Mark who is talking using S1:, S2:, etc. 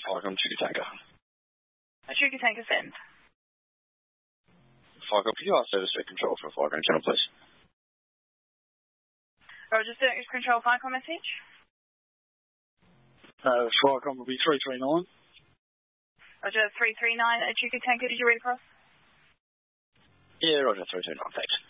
S1: Falcon Sugar Tanker.
S2: Sugar Tanker send.
S1: Falcon, could you ask service to control for Falcon channel, please?
S2: Roger, service control Falcon message.
S3: Falcon will be 339.
S2: Roger, 339 Sugar Tanker, did you read across?
S1: Yeah, Roger, 329, thanks.